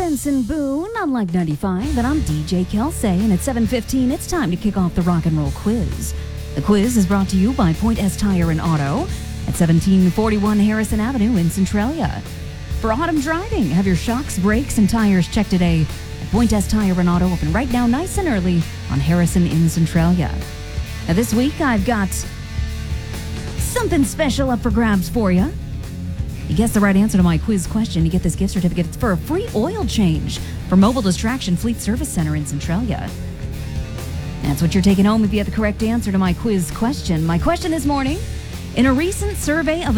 Benson Boone on Like 95, and I'm DJ Kelsey, and at 7:15, it's time to kick off the rock and roll quiz. The quiz is brought to you by Point S Tire and Auto at 1741 Harrison Avenue in Centralia. For autumn driving, have your shocks, brakes, and tires checked today at Point S Tire and Auto, open right now nice and early on Harrison in Centralia. Now this week, I've got something special up for grabs for you. You guess the right answer to my quiz question, you get this gift certificate. It's for a free oil change for Mobile Distraction Fleet Service Center in Centralia. That's what you're taking home if you have the correct answer to my quiz question. My question this morning, in a recent survey of